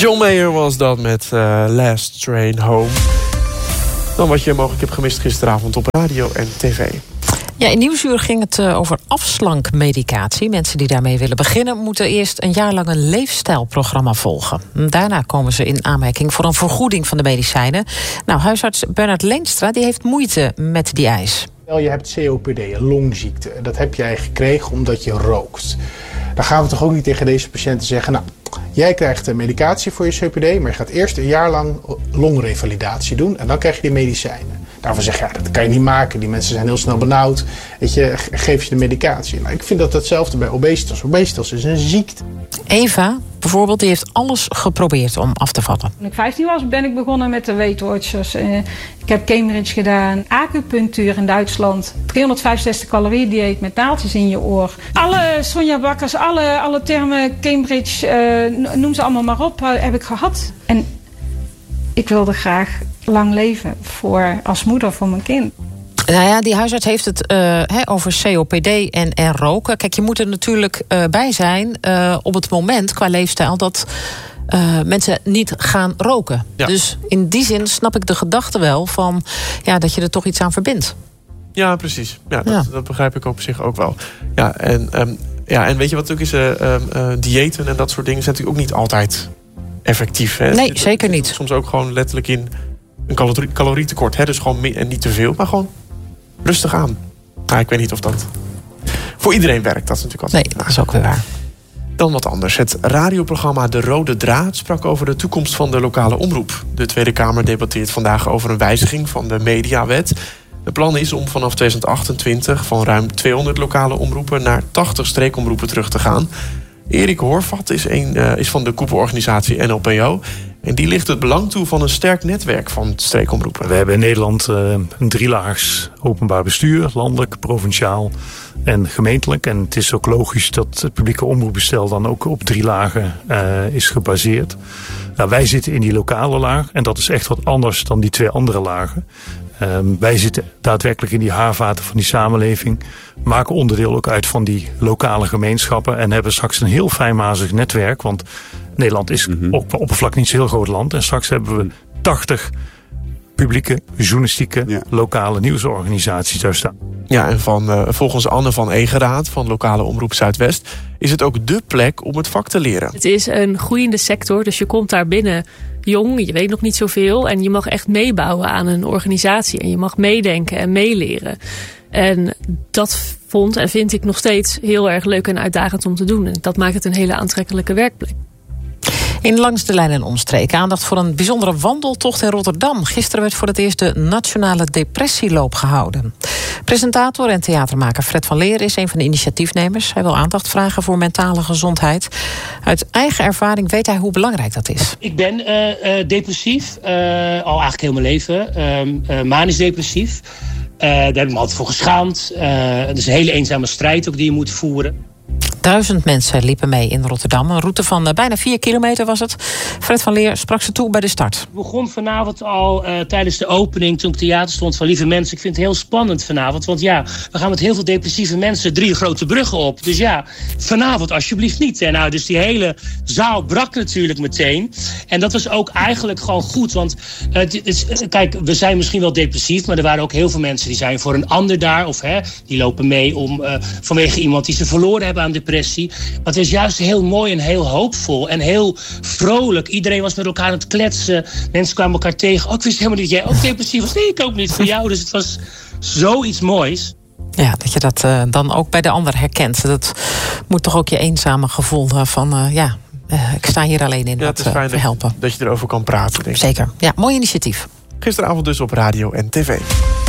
John Mayer was dat met Last Train Home. Dan wat je mogelijk hebt gemist gisteravond op radio en tv. Ja, in Nieuwsuur ging het over afslankmedicatie. Mensen die daarmee willen beginnen moeten eerst een jaar lang een leefstijlprogramma volgen. Daarna komen ze in aanmerking voor een vergoeding van de medicijnen. Nou, huisarts Bernard Leenstra die heeft moeite met die eis. Je hebt COPD, een longziekte. Dat heb jij gekregen omdat je rookt. Dan gaan we toch ook niet tegen deze patiënten zeggen... nou, jij krijgt medicatie voor je COPD... maar je gaat eerst een jaar lang longrevalidatie doen... en dan krijg je die medicijnen. Daarvan zeg je, ja, dat kan je niet maken. Die mensen zijn heel snel benauwd. Weet je, geef je de medicatie. Nou, ik vind dat hetzelfde bij obesitas. Obesitas is een ziekte. Eva, bijvoorbeeld, die heeft alles geprobeerd om af te vallen. Toen ik 15 was, ben ik begonnen met de Weight Watchers. Ik heb Cambridge gedaan, acupunctuur in Duitsland. 365 calorieën dieet met naaldjes in je oor. Alle Sonja Bakkers, alle termen Cambridge, noem ze allemaal maar op, heb ik gehad. En ik wilde graag lang leven als moeder voor mijn kind. Nou ja, die huisarts heeft het over COPD en roken. Kijk, je moet er natuurlijk bij zijn op het moment qua leefstijl dat mensen niet gaan roken. Ja. Dus in die zin snap ik de gedachte wel van dat je er toch iets aan verbindt. Ja, precies. Ja, dat begrijp ik op zich ook wel. Ja, en weet je wat ook is? Diëten en dat soort dingen zijn natuurlijk ook niet altijd effectief. Hè? Nee, zeker niet. Soms ook gewoon letterlijk in een calorietekort. Hè? Dus gewoon en niet te veel, maar gewoon rustig aan. Nou, ik weet niet of dat voor iedereen werkt. Dat is natuurlijk altijd. Nee, dat is ook weer waar. Dan wat anders. Het radioprogramma De Rode Draad sprak over de toekomst van de lokale omroep. De Tweede Kamer debatteert vandaag over een wijziging van de mediawet. Het plan is om vanaf 2028 van ruim 200 lokale omroepen naar 80 streekomroepen terug te gaan. Erik Horvat is van de koepelorganisatie NLPO. En die ligt het belang toe van een sterk netwerk van streekomroepen. We hebben in Nederland een drielaags openbaar bestuur. Landelijk, provinciaal en gemeentelijk. En het is ook logisch dat het publieke omroepbestel dan ook op 3 lagen is gebaseerd. Nou, wij zitten in die lokale laag. En dat is echt wat anders dan die 2 andere lagen. Wij zitten daadwerkelijk in die haarvaten van die samenleving. Maken onderdeel ook uit van die lokale gemeenschappen. En hebben straks een heel fijnmazig netwerk. Want Nederland is ook qua oppervlak niet zo'n heel groot land. En straks hebben we 80 publieke, journalistieke, lokale nieuwsorganisaties daar staan. Ja, en volgens Anne van Egeraat van lokale omroep Zuidwest is het ook dé plek om het vak te leren. Het is een groeiende sector, dus je komt daar binnen jong, je weet nog niet zoveel en je mag echt meebouwen aan een organisatie en je mag meedenken en meeleren. En dat vond en vind ik nog steeds heel erg leuk en uitdagend om te doen. En dat maakt het een hele aantrekkelijke werkplek. In Langs de Lijn en Omstreken aandacht voor een bijzondere wandeltocht in Rotterdam. Gisteren werd voor het eerst de Nationale Depressieloop gehouden. Presentator en theatermaker Fred van Leer is een van de initiatiefnemers. Hij wil aandacht vragen voor mentale gezondheid. Uit eigen ervaring weet hij hoe belangrijk dat is. Ik ben depressief, al eigenlijk heel mijn leven. Manisch depressief. Daar heb ik me altijd voor geschaamd. Het is een hele eenzame strijd ook die je moet voeren. 1000 mensen liepen mee in Rotterdam. Een route van bijna 4 kilometer was het. Fred van Leer sprak ze toe bij de start. Ik begon vanavond al tijdens de opening, toen ik theater stond, van lieve mensen, ik vind het heel spannend vanavond. Want ja, we gaan met heel veel depressieve mensen 3 grote bruggen op. Dus ja, vanavond alsjeblieft niet. En nou, dus die hele zaal brak natuurlijk meteen. En dat was ook eigenlijk gewoon goed. Want kijk, we zijn misschien wel depressief, maar er waren ook heel veel mensen die zijn voor een ander daar. Of die lopen mee vanwege iemand die ze verloren hebben aan depressie. Maar het is juist heel mooi en heel hoopvol en heel vrolijk. Iedereen was met elkaar aan het kletsen. Mensen kwamen elkaar tegen. Oh, ik wist helemaal niet dat jij ook depressief was. Nee, ik ook niet voor jou. Dus het was zoiets moois. Ja, dat je dat dan ook bij de ander herkent. Dat moet toch ook je eenzame gevoel van ik sta hier alleen in. Ja, het is fijn helpen. Dat je erover kan praten. Denk ik. Zeker. Ja, mooi initiatief. Gisteravond dus op radio en tv.